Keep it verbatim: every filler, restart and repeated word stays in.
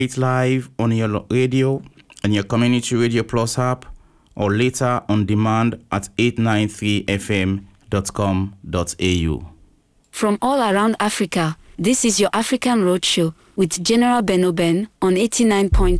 It's live on your radio and your Community Radio Plus app, or later on demand at eight ninety-three f m dot com dot a u. From all around Africa, this is your African Roadshow with General Benoben on eighty-nine point